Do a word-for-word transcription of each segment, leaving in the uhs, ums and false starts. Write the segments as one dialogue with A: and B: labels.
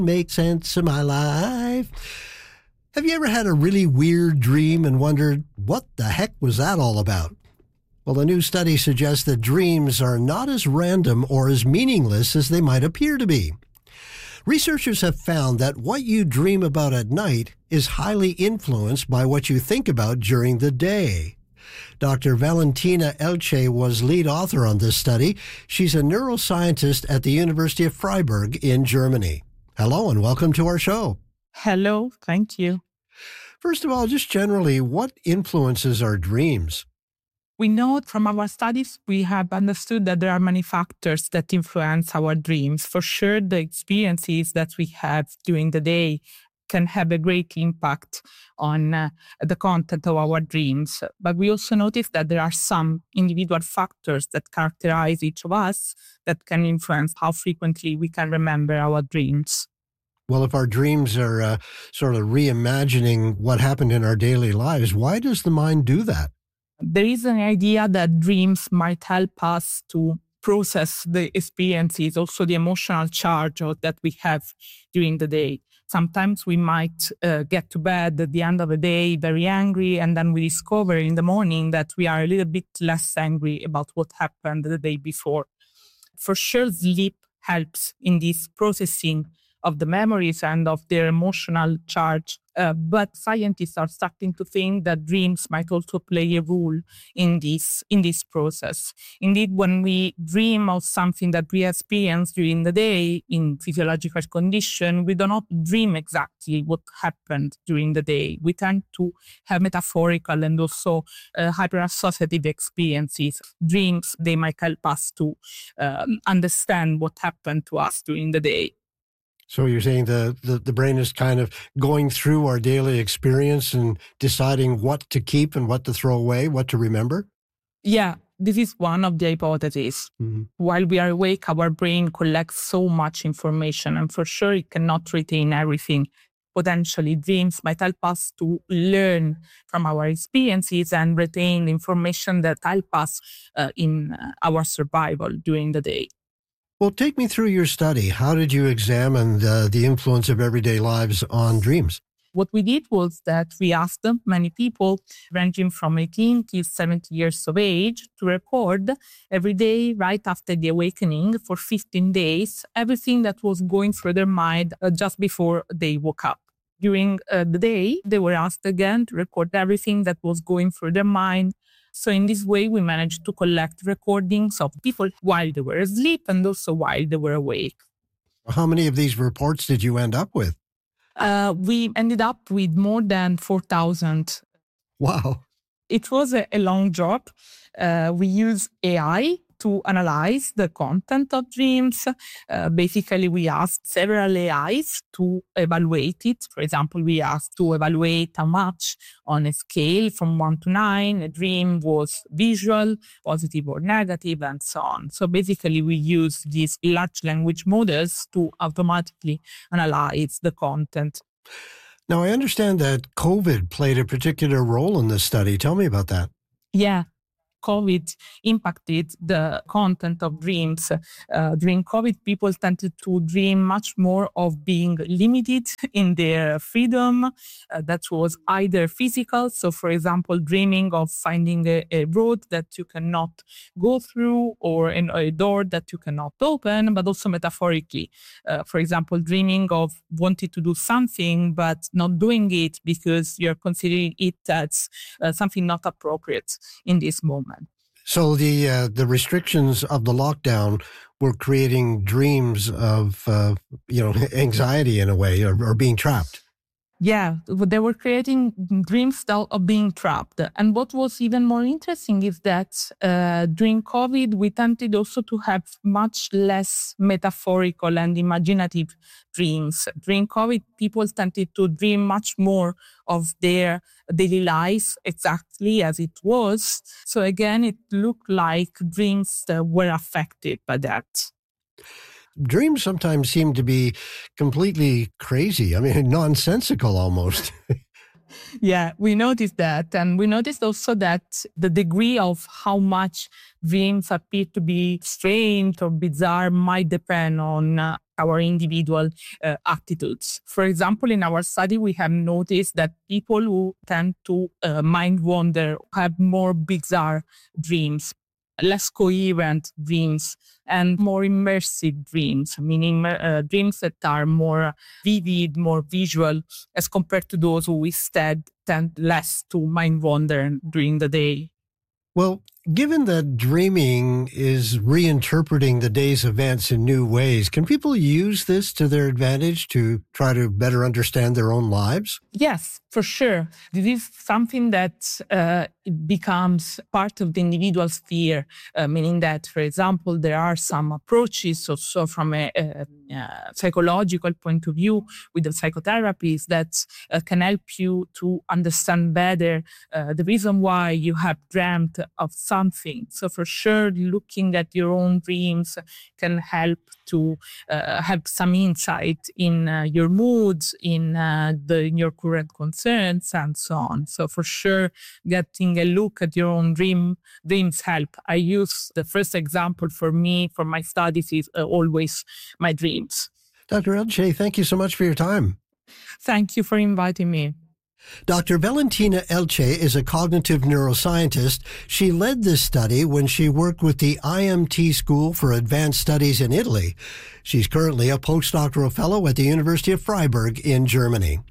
A: Make sense of my life. Have you ever had a really weird dream and wondered, what the heck was that all about? Well, a new study suggests that dreams are not as random or as meaningless as they might appear to be. Researchers have found that what you dream about at night is highly influenced by what you think about during the day. Doctor Valentina Elche was lead author on this study. She's a neuroscientist at the University of Freiburg in Germany. Hello and welcome to our show.
B: Hello, thank you.
A: First of all, just generally, what influences our dreams?
B: We know from our studies, we have understood that there are many factors that influence our dreams. For sure, the experiences that we have during the day can have a great impact on uh, the content of our dreams. But we also notice that there are some individual factors that characterize each of us that can influence how frequently we can remember our dreams.
A: Well, if our dreams are uh, sort of reimagining what happened in our daily lives, why does the mind do that?
B: There is an idea that dreams might help us to process the experiences, also the emotional charge that we have during the day. Sometimes we might uh, get to bed at the end of the day very angry, and then we discover in the morning that we are a little bit less angry about what happened the day before. For sure, sleep helps in this processing of the memories and of their emotional charge. Uh, but scientists are starting to think that dreams might also play a role in this in this process. Indeed, when we dream of something that we experience during the day in physiological condition, we do not dream exactly what happened during the day. We tend to have metaphorical and also uh, hyperassociative experiences. Dreams, they might help us to um, understand what happened to us during the day.
A: So you're saying the, the, the brain is kind of going through our daily experience and deciding what to keep and what to throw away, what to remember?
B: Yeah, this is one of the hypotheses. Mm-hmm. While we are awake, our brain collects so much information, and for sure it cannot retain everything. Potentially, dreams might help us to learn from our experiences and retain information that help us uh, in uh, our survival during the day.
A: Well, take me through your study. How did you examine the, the influence of everyday lives on dreams?
B: What we did was that we asked many people ranging from eighteen to seventy years of age to record every day right after the awakening for fifteen days, everything that was going through their mind uh, just before they woke up. During uh, the day, they were asked again to record everything that was going through their mind. So in this way, we managed to collect recordings of people while they were asleep and also while they were awake.
A: How many of these reports did you end up with?
B: Uh, we ended up with more than four thousand.
A: Wow.
B: It was a, a long job. Uh, we use A I to analyze the content of dreams. Uh, basically, we asked several A Is to evaluate it. For example, we asked to evaluate how much on a scale from one to nine a dream was visual, positive or negative, and so on. So basically, we use these large language models to automatically analyze the content.
A: Now, I understand that COVID played a particular role in this study. Tell me about that.
B: Yeah. COVID impacted the content of dreams. Uh, during COVID, people tended to dream much more of being limited in their freedom. Uh, that was either physical, so for example, dreaming of finding a, a road that you cannot go through or an, a door that you cannot open, but also metaphorically. Uh, for example, dreaming of wanting to do something, but not doing it because you're considering it as uh, something not appropriate in this moment.
A: So the uh, the restrictions of the lockdown were creating dreams of, uh, you know, anxiety in a way, or, or being trapped.
B: Yeah, they were creating dreams of being trapped. And what was even more interesting is that uh, during COVID, we tended also to have much less metaphorical and imaginative dreams. During COVID, people tended to dream much more of their daily lives exactly as it was. So again, it looked like dreams uh, were affected by that.
A: Dreams sometimes seem to be completely crazy. I mean, nonsensical almost.
B: Yeah, we noticed that. And we noticed also that the degree of how much dreams appear to be strange or bizarre might depend on uh, our individual uh, attitudes. For example, in our study, we have noticed that people who tend to uh, mind wander have more bizarre dreams, less coherent dreams, and more immersive dreams, meaning uh, dreams that are more vivid, more visual, as compared to those who instead tend less to mind wander during the day.
A: Well, given that dreaming is reinterpreting the day's events in new ways, can people use this to their advantage to try to better understand their own lives?
B: Yes, for sure. This is something that uh, becomes part of the individual sphere, uh, meaning that, for example, there are some approaches also from a, a, a psychological point of view with the psychotherapies that uh, can help you to understand better uh, the reason why you have dreamt of something. So for sure, looking at your own dreams can help to uh, have some insight in uh, your moods, in, uh, the, in your current concerns, and so on. So for sure, getting a look at your own dream dreams help. I use the first example for me, for my studies, is uh, always my dreams.
A: Doctor Elche, thank you so much for your time.
B: Thank you for inviting me.
A: Doctor Valentina Elche is a cognitive neuroscientist. She led this study when she worked with the I M T School for Advanced Studies in Italy. She's currently a postdoctoral fellow at the University of Freiburg in Germany.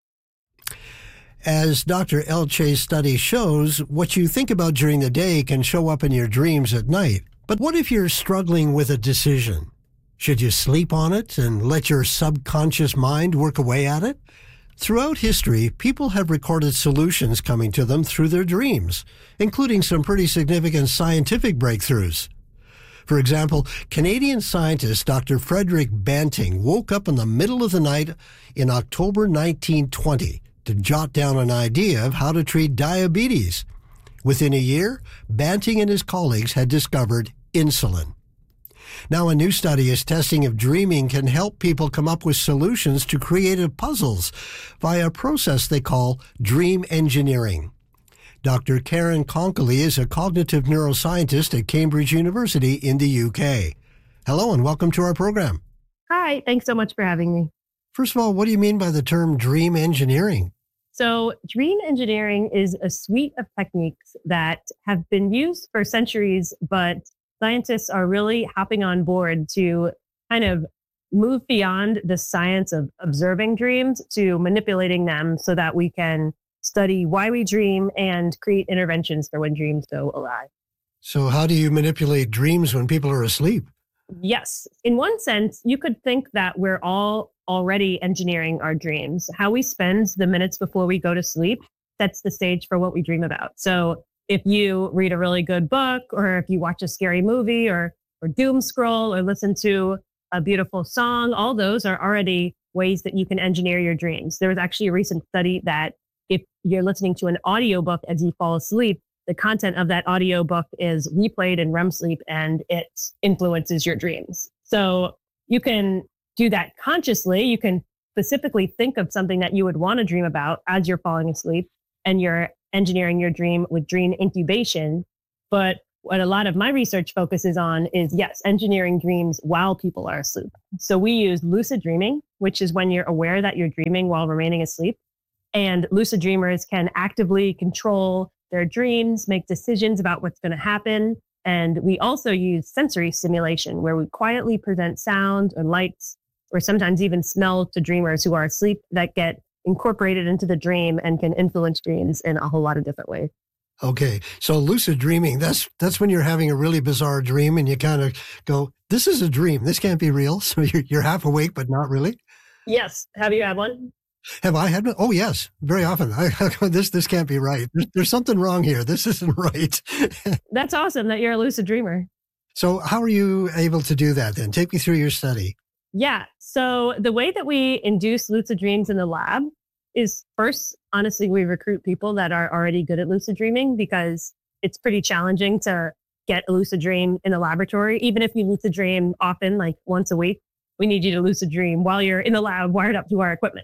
A: As Doctor Elche's study shows, what you think about during the day can show up in your dreams at night. But what if you're struggling with a decision? Should you sleep on it and let your subconscious mind work away at it? Throughout history, people have recorded solutions coming to them through their dreams, including some pretty significant scientific breakthroughs. For example, Canadian scientist Doctor Frederick Banting woke up in the middle of the night in October nineteen twenty to jot down an idea of how to treat diabetes. Within a year, Banting and his colleagues had discovered insulin. Now, a new study is testing if dreaming can help people come up with solutions to creative puzzles via a process they call dream engineering. Doctor Karen Konkoly is a cognitive neuroscientist at Cambridge University in the U K. Hello and welcome to our program.
C: Hi, thanks so much for having me.
A: First of all, what do you mean by the term dream engineering?
C: So dream engineering is a suite of techniques that have been used for centuries, but scientists are really hopping on board to kind of move beyond the science of observing dreams to manipulating them so that we can study why we dream and create interventions for when dreams go awry.
A: So how do you manipulate dreams when people are asleep?
C: Yes. In one sense, you could think that we're all already engineering our dreams. How we spend the minutes before we go to sleep sets the stage for what we dream about. So if you read a really good book, or if you watch a scary movie, or or doom scroll, or listen to a beautiful song, all those are already ways that you can engineer your dreams. There was actually a recent study that if you're listening to an audiobook as you fall asleep, the content of that audiobook is replayed in R E M sleep and it influences your dreams. So you can do that consciously. You can specifically think of something that you would want to dream about as you're falling asleep, and you're engineering your dream with dream incubation. But what a lot of my research focuses on is, yes, engineering dreams while people are asleep. So we use lucid dreaming, which is when you're aware that you're dreaming while remaining asleep. And lucid dreamers can actively control their dreams, make decisions about what's going to happen. And we also use sensory stimulation, where we quietly present sound or lights, or sometimes even smell to dreamers who are asleep, that get incorporated into the dream and can influence dreams in a whole lot of different ways.
A: Okay. So lucid dreaming, that's that's when you're having a really bizarre dream and you kind of go, this is a dream. This can't be real. So you're, you're half awake, but not really.
C: Yes. Have you had one?
A: Have I had one? Oh, yes. Very often. I, this this can't be right. There's, there's something wrong here. This isn't right.
C: That's awesome that you're a lucid dreamer.
A: So how are you able to do that then? Take me through your study.
C: Yeah. So the way that we induce lucid dreams in the lab is, first, honestly, we recruit people that are already good at lucid dreaming, because it's pretty challenging to get a lucid dream in the laboratory. Even if you lucid dream often, like once a week, we need you to lucid dream while you're in the lab wired up to our equipment.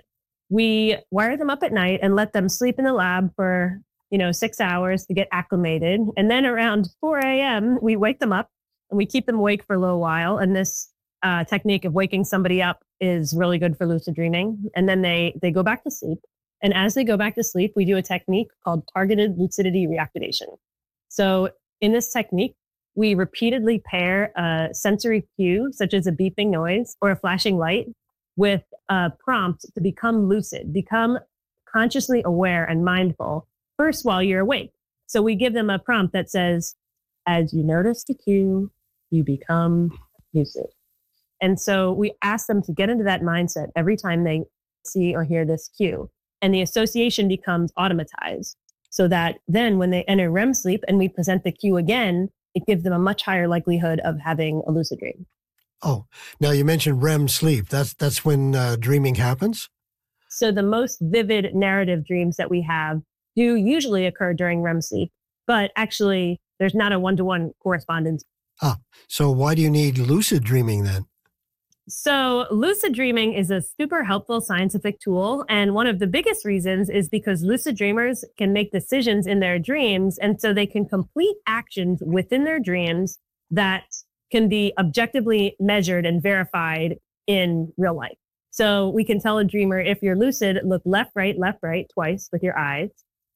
C: We wire them up at night and let them sleep in the lab for, you know, six hours to get acclimated. And then around four a.m., we wake them up and we keep them awake for a little while. And this uh, technique of waking somebody up is really good for lucid dreaming. And then they, they go back to sleep. And as they go back to sleep, we do a technique called targeted lucidity reactivation. So in this technique, we repeatedly pair a sensory cue, such as a beeping noise or a flashing light, with a prompt to become lucid, become consciously aware and mindful first while you're awake. So we give them a prompt that says, as you notice the cue, you become lucid. And so we ask them to get into that mindset every time they see or hear this cue. And the association becomes automatized so that then when they enter R E M sleep and we present the cue again, it gives them a much higher likelihood of having a lucid dream.
A: Oh, now you mentioned R E M sleep. That's that's when uh, dreaming happens?
C: So the most vivid narrative dreams that we have do usually occur during R E M sleep, but actually there's not a one-to-one correspondence.
A: Ah, so why do you need lucid dreaming then?
C: So lucid dreaming is a super helpful scientific tool. And one of the biggest reasons is because lucid dreamers can make decisions in their dreams. And so they can complete actions within their dreams that can be objectively measured and verified in real life. So we can tell a dreamer, if you're lucid, look left, right, left, right twice with your eyes.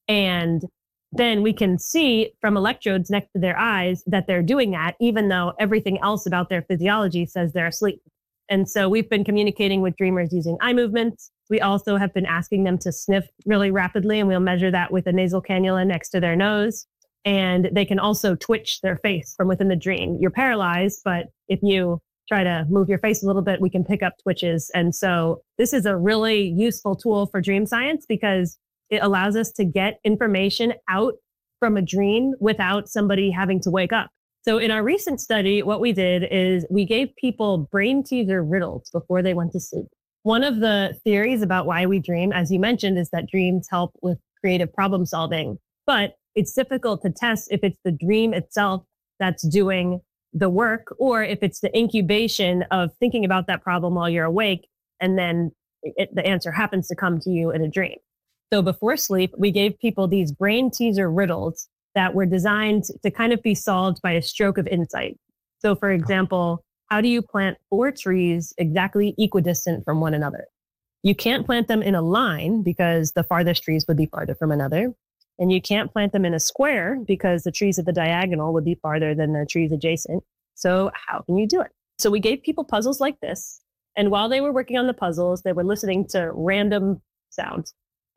C: And then we can see from electrodes next to their eyes that they're doing that, even though everything else about their physiology says they're asleep. And so we've been communicating with dreamers using eye movements. We also have been asking them to sniff really rapidly, and we'll measure that with a nasal cannula next to their nose. And they can also twitch their face from within the dream. You're paralyzed, but if you try to move your face a little bit, we can pick up twitches. And so this is a really useful tool for dream science because it allows us to get information out from a dream without somebody having to wake up. So in our recent study, what we did is we gave people brain teaser riddles before they went to sleep. One of the theories about why we dream, as you mentioned, is that dreams help with creative problem solving. But it's difficult to test if it's the dream itself that's doing the work or if it's the incubation of thinking about that problem while you're awake and then it, the answer happens to come to you in a dream. So before sleep, we gave people these brain teaser riddles that were designed to kind of be solved by a stroke of insight. So for example, how do you plant four trees exactly equidistant from one another? You can't plant them in a line because the farthest trees would be farther from another. And you can't plant them in a square because the trees at the diagonal would be farther than the trees adjacent. So how can you do it? So we gave people puzzles like this. And while they were working on the puzzles, they were listening to random sounds.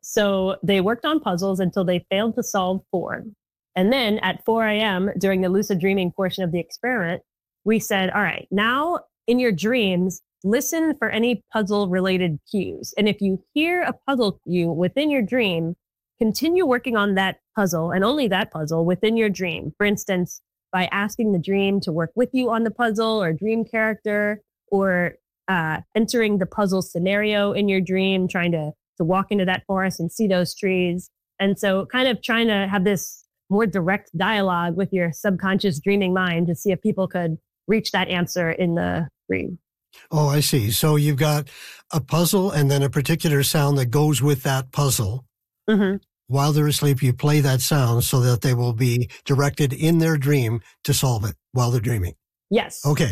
C: So they worked on puzzles until they failed to solve four. And then at four a.m. during the lucid dreaming portion of the experiment, we said, all right, now in your dreams, listen for any puzzle related cues. And if you hear a puzzle cue within your dream, continue working on that puzzle and only that puzzle within your dream. For instance, by asking the dream to work with you on the puzzle or dream character, or uh, entering the puzzle scenario in your dream, trying to, to walk into that forest and see those trees. And so kind of trying to have this more direct dialogue with your subconscious dreaming mind to see if people could reach that answer in the dream.
A: Oh, I see. So you've got a puzzle and then a particular sound that goes with that puzzle.
C: Mm-hmm.
A: While they're asleep, you play that sound so that they will be directed in their dream to solve it while they're dreaming.
C: Yes.
A: Okay.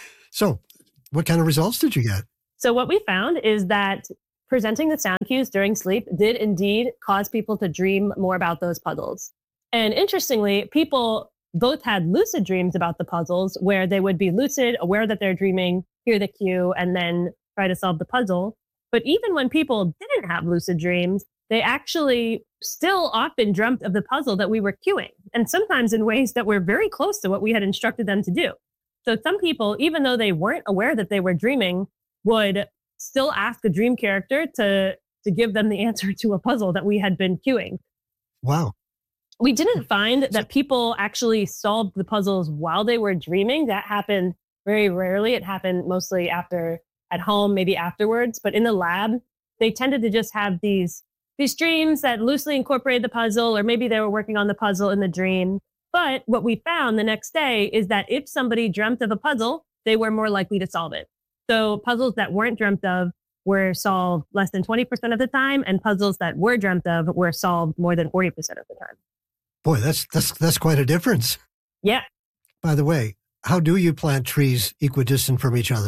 A: So what kind of results did you get?
C: So what we found is that presenting the sound cues during sleep did indeed cause people to dream more about those puzzles. And interestingly, people both had lucid dreams about the puzzles where they would be lucid, aware that they're dreaming, hear the cue, and then try to solve the puzzle. But even when people didn't have lucid dreams, they actually still often dreamt of the puzzle that we were cueing, and sometimes in ways that were very close to what we had instructed them to do. So some people, even though they weren't aware that they were dreaming, would still ask a dream character to, to give them the answer to a puzzle that we had been cueing.
A: Wow.
C: We didn't find that people actually solved the puzzles while they were dreaming. That happened very rarely. It happened mostly after at home, maybe afterwards. But in the lab, they tended to just have these these dreams that loosely incorporated the puzzle, or maybe they were working on the puzzle in the dream. But what we found the next day is that if somebody dreamt of a puzzle, they were more likely to solve it. So puzzles that weren't dreamt of were solved less than twenty percent of the time, and puzzles that were dreamt of were solved more than forty percent of the time.
A: Boy, that's that's that's quite a difference.
C: Yeah.
A: By the way, how do you plant trees equidistant from each other?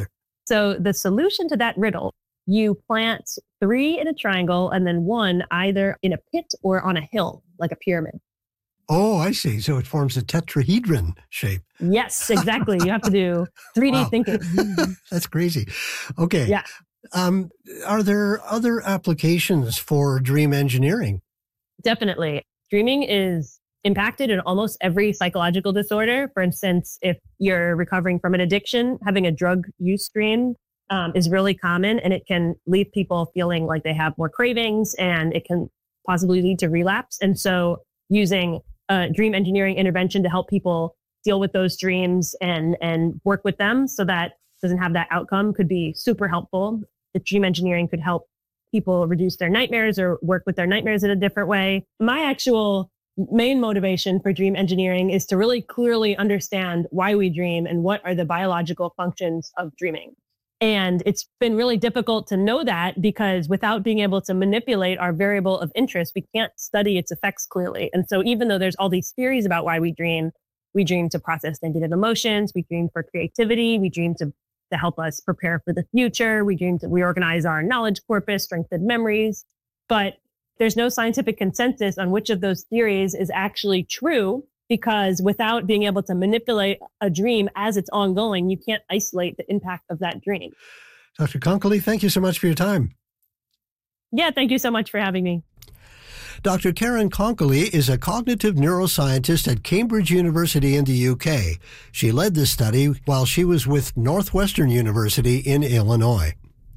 C: So the solution to that riddle, you plant three in a triangle and then one either in a pit or on a hill, like a pyramid.
A: Oh, I see. So it forms a tetrahedron shape.
C: Yes, exactly. You have to do three D
A: Wow.
C: thinking.
A: That's crazy. Okay.
C: Yeah.
A: Um, are there other applications for dream engineering?
C: Definitely. Dreaming is impacted in almost every psychological disorder. For instance, if you're recovering from an addiction, having a drug use dream um, is really common, and it can leave people feeling like they have more cravings, and it can possibly lead to relapse. And so using a dream engineering intervention to help people deal with those dreams and, and work with them so that doesn't have that outcome could be super helpful. The dream engineering could help people reduce their nightmares or work with their nightmares in a different way. My actual main motivation for dream engineering is to really clearly understand why we dream and what are the biological functions of dreaming. And it's been really difficult to know that because without being able to manipulate our variable of interest, we can't study its effects clearly. And so even though there's all these theories about why we dream, we dream to process negative emotions, we dream for creativity, we dream to to help us prepare for the future. We dream to reorganize our knowledge corpus, strengthen memories. But there's no scientific consensus on which of those theories is actually true, because without being able to manipulate a dream as it's ongoing, you can't isolate the impact of that dream.
A: Doctor Konkoly, thank you so much for your time.
C: Yeah, thank you so much for having me.
A: Doctor Karen Konkoly is a cognitive neuroscientist at Cambridge University in the U K. She led this study while she was with Northwestern University in Illinois.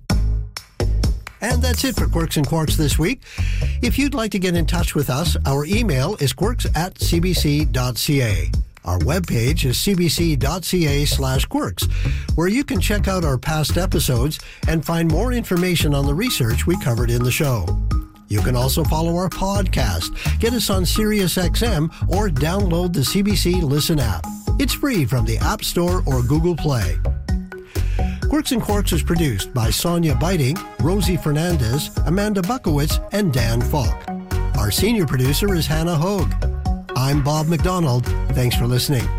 A: And that's it for Quirks and Quarks this week. If you'd like to get in touch with us, our email is quirks at c b c dot c a. Our webpage is c b c dot c a slash quirks, where you can check out our past episodes and find more information on the research we covered in the show. You can also follow our podcast, get us on SiriusXM, or download the C B C Listen app. It's free from the App Store or Google Play. Quirks and Quarks is produced by Sonia Biting, Rosie Fernandez, Amanda Buckowitz, and Dan Falk. Our senior producer is Hannah Hogue. I'm Bob McDonald. Thanks for listening.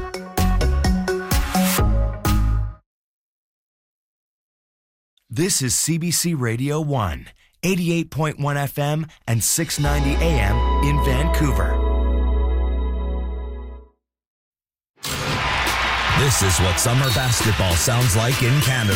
D: This is C B C Radio one, eighty-eight point one F M and six ninety A M in Vancouver.
E: This is what summer basketball sounds like in Canada.